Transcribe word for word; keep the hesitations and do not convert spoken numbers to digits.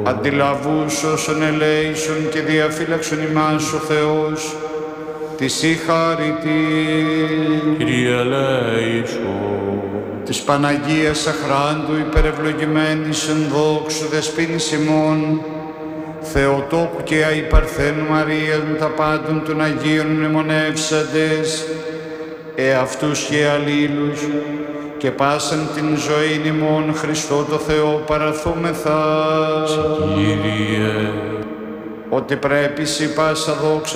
αντιλαβούς όσων ελέησον και διαφύλαξον ημάς ο Θεός, της η χάρητη. Κύριε ελέησον. Της Παναγίας αχράντου υπερευλογημένης εν δόξου δεσποίνης ημών, Θεοτόκου και αϊπαρθένου Μαρίας με τα πάντων των Αγίων μνημονεύσαντες, εαυτούς και αλλήλους, και πάσαν την ζωή ημών Χριστό το Θεό παραθούμεθα. Κύριε. Ότι πρέπει σοι πάσα δόξα